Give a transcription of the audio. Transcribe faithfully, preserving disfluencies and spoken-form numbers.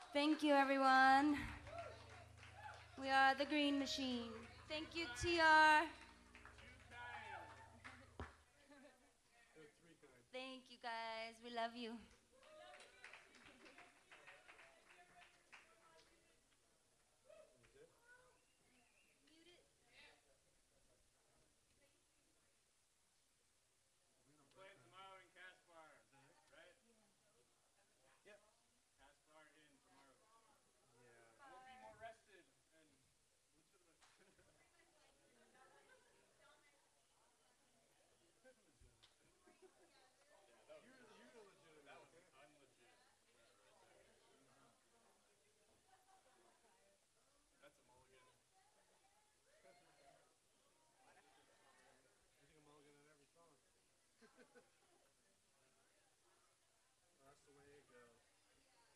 Thank you, everyone. We are the Green Machine. Thank you, T R. Thank you, guys. We love you.